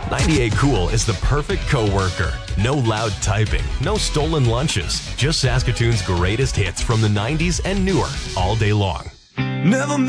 98 Cool is the perfect coworker. No loud typing, no stolen lunches. Just Saskatoon's greatest hits from the 90s and newer all day long. Never